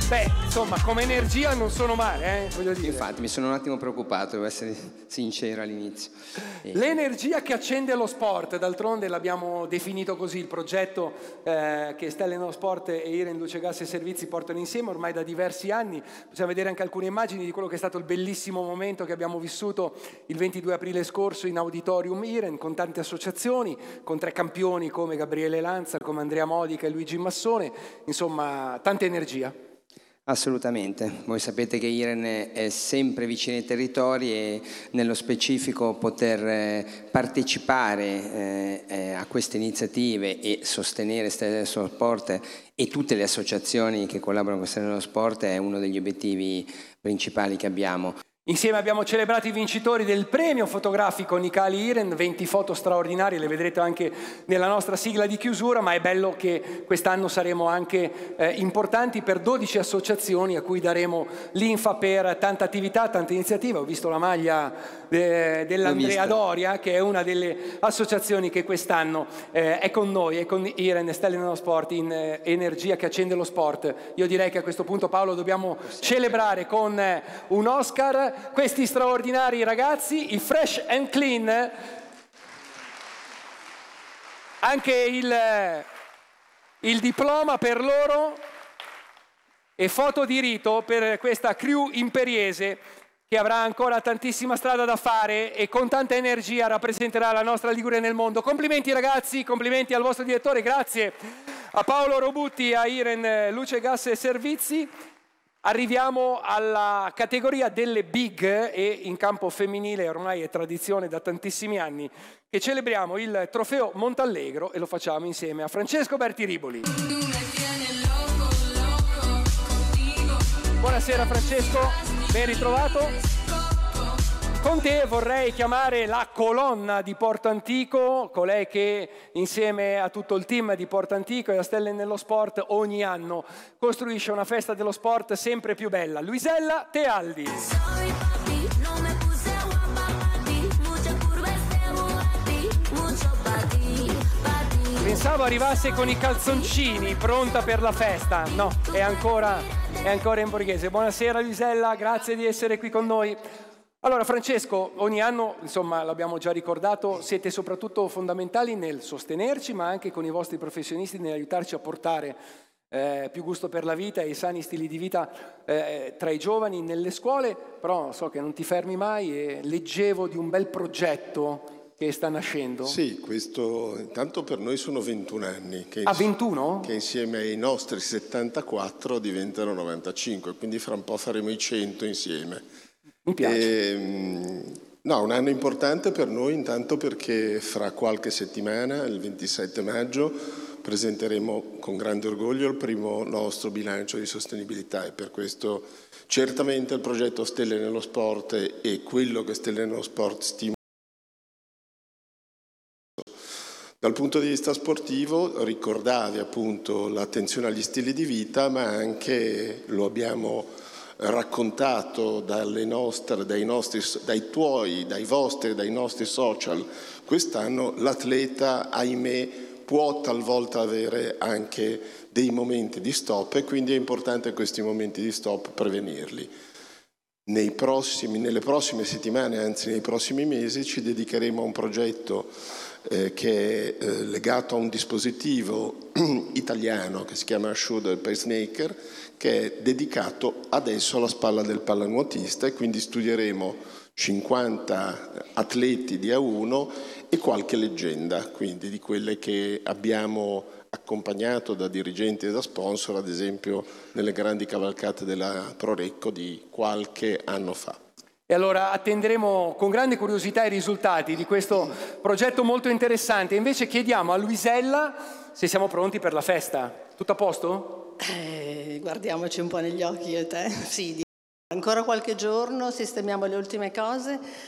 Beh, insomma, come energia non sono male, voglio dire. Infatti, mi sono un attimo preoccupato, devo essere sincero all'inizio. L'energia che accende lo sport, d'altronde l'abbiamo definito così, il progetto che Stelle nello Sport e Iren Luce Gas e Servizi portano insieme ormai da diversi anni. Possiamo vedere anche alcune immagini di quello che è stato il bellissimo momento che abbiamo vissuto il 22 aprile scorso in Auditorium Iren, con tante associazioni, con 3 campioni come Gabriele Lanza, come Andrea Modica e Luigi Massone, insomma tanta energia. Assolutamente, voi sapete che Iren è sempre vicino ai territori e nello specifico poter partecipare a queste iniziative e sostenere Stelle dello Sport e tutte le associazioni che collaborano con Stelle dello Sport è uno degli obiettivi principali che abbiamo. Insieme abbiamo celebrato i vincitori del premio fotografico Nicali Iren, 20 foto straordinarie, le vedrete anche nella nostra sigla di chiusura, ma è bello che quest'anno saremo anche importanti per 12 associazioni a cui daremo linfa per tanta attività, tante iniziative. Ho visto la maglia dell'Andrea Doria, che è una delle associazioni che quest'anno è con noi, è con Iren Stelle nello Sport, in energia che accende lo sport. Io direi che a questo punto, Paolo, dobbiamo celebrare con un Oscar questi straordinari ragazzi, i Fresh and Clean, anche il diploma per loro e foto di rito per questa crew imperiese che avrà ancora tantissima strada da fare e con tanta energia rappresenterà la nostra Liguria nel mondo. Complimenti ragazzi, complimenti al vostro direttore, grazie a Paolo Robutti, a Iren Luce Gas e Servizi. Arriviamo alla categoria delle big e in campo femminile ormai è tradizione da tantissimi anni che celebriamo il trofeo Montallegro e lo facciamo insieme a Francesco Berti Riboli. Buonasera Francesco, ben ritrovato. Con te vorrei chiamare la colonna di Porto Antico, colei che insieme a tutto il team di Porto Antico e a Stelle nello Sport ogni anno costruisce una festa dello sport sempre più bella. Luisella Tealdi. Pensavo arrivasse con i calzoncini, pronta per la festa. No, è ancora in borghese. Buonasera Luisella, grazie di essere qui con noi. Allora Francesco, ogni anno, insomma, l'abbiamo già ricordato, siete soprattutto fondamentali nel sostenerci, ma anche con i vostri professionisti nell'aiutarci a portare più gusto per la vita e i sani stili di vita tra i giovani nelle scuole, però so che non ti fermi mai e leggevo di un bel progetto che sta nascendo. Sì, questo intanto per noi sono 21 anni. Che 21? Che insieme ai nostri 74 diventano 95, quindi fra un po' faremo i 100 insieme. Mi piace. Un anno importante per noi intanto perché fra qualche settimana, il 27 maggio, presenteremo con grande orgoglio il primo nostro bilancio di sostenibilità e per questo certamente il progetto Stelle nello Sport e quello che Stelle nello Sport stimola. Dal punto di vista sportivo ricordavi appunto l'attenzione agli stili di vita, ma anche lo abbiamo raccontato dai vostri, dai nostri social. Quest'anno l'atleta, ahimè, può talvolta avere anche dei momenti di stop e quindi è importante questi momenti di stop prevenirli. Nelle prossime settimane, anzi nei prossimi mesi, ci dedicheremo a un progetto che è legato a un dispositivo italiano che si chiama Shoulder Pacemaker, che è dedicato adesso alla spalla del pallanuotista e quindi studieremo 50 atleti di A1 e qualche leggenda, quindi di quelle che abbiamo accompagnato da dirigenti e da sponsor, ad esempio nelle grandi cavalcate della Prorecco di qualche anno fa. E allora attenderemo con grande curiosità i risultati di questo progetto molto interessante. Invece chiediamo a Luisella se siamo pronti per la festa. Tutto a posto? Guardiamoci un po' negli occhi io e te. Sì, ancora qualche giorno, sistemiamo le ultime cose,